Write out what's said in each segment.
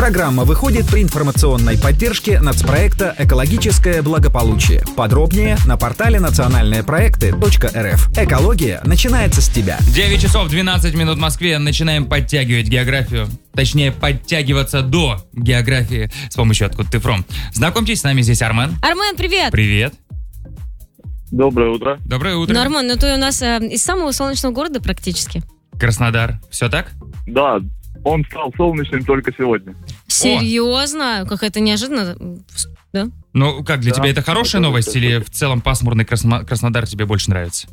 Программа выходит при информационной поддержке нацпроекта «Экологическое благополучие». Подробнее на портале национальныепроекты.рф. Экология начинается с тебя. 9 часов 12 минут в Москве. Начинаем подтягивать географию. Точнее, подтягиваться до географии с помощью «Откуда ты фром». Знакомьтесь, с нами здесь Армен. Армен, привет! Привет. Доброе утро. Доброе утро. Ну, Армен, ты у нас из самого солнечного города практически. Краснодар. Все так? Да, он стал солнечным только сегодня. Серьезно? Как это неожиданно. Да? Ну, как, для Да, тебя это хорошая это новость или в целом пасмурный Краснодар тебе больше нравится?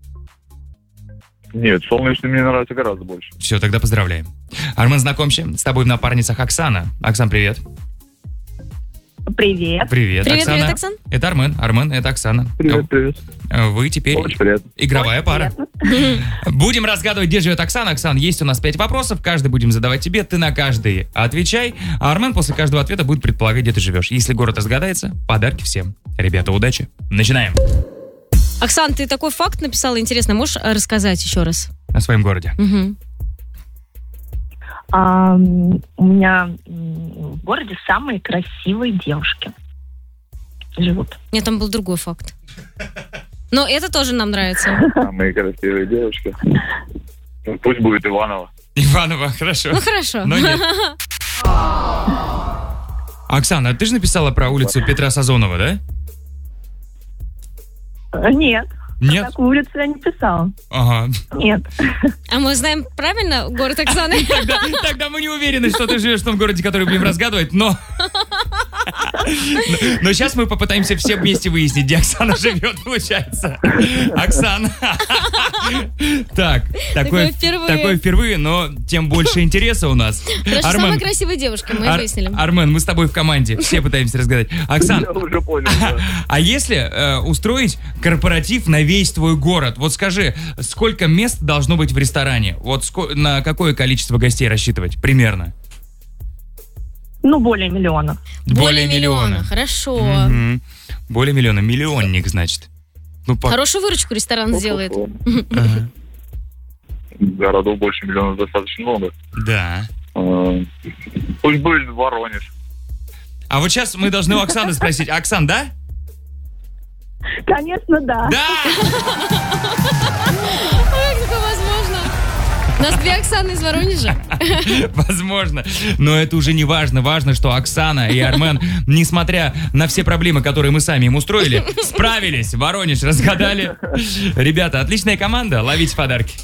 Нет, солнечный мне нравится гораздо больше. Все, тогда поздравляем. Армен, знакомься, с тобой в напарницах Оксана. Оксан, привет. Привет. Привет, Привет, Оксана. привет, Оксан. Это Армен. Армен, это Оксана. Привет. Вы теперь Очень приятно. игровая пара. Будем разгадывать, где живет Оксана. Оксан, есть у нас 5 вопросов, каждый будем задавать тебе, ты на каждый отвечай, а Армен после каждого ответа будет предполагать, где ты живешь. Если город разгадается, подарки всем. Ребята, удачи. Начинаем. Оксан, ты такой факт написала, интересно, можешь рассказать еще раз? О своем городе. Угу. У меня в городе самые красивые девушки живут. Нет, там был другой факт. Но это тоже нам нравится. Самые красивые девушки. Ну, пусть будет Иваново. Иванова, хорошо. Ну, хорошо. Но нет. Оксана, ты же написала про улицу Петра Сазонова, да? Нет. Нет? Такую улицу я не писала. Ага. Нет. А мы знаем правильно город Оксаны? Тогда мы не уверены, что ты живешь в том городе, который будем разгадывать, но сейчас мы попытаемся все вместе выяснить, где Оксана живет, получается. Оксана. Так, такое впервые, но тем больше интереса у нас. Хорошо, самая красивая девушка, мы выяснили. Армен, мы с тобой в команде, все пытаемся разгадать. Оксан, Я уже понял, да. а если устроить корпоратив на весь твой город, вот скажи, сколько мест должно быть в ресторане? Вот на какое количество гостей рассчитывать примерно? Ну, более миллиона. Более миллиона. Хорошо. Мгм. Более миллиона. Миллионник, значит. Ну, Хорошую выручку ресторан сделает. Ага. Городов больше миллиона достаточно много. Да. Пусть будет Воронеж. А вот сейчас мы должны у Оксаны спросить. Оксан, да? Конечно, да. Да! Как такое возможно? У нас 2 Оксаны из Воронежа. Возможно. Но это уже не важно. Важно, что Оксана и Армен, несмотря на все проблемы, которые мы сами им устроили, справились. Воронеж разгадали. Ребята, отличная команда. Ловите подарки.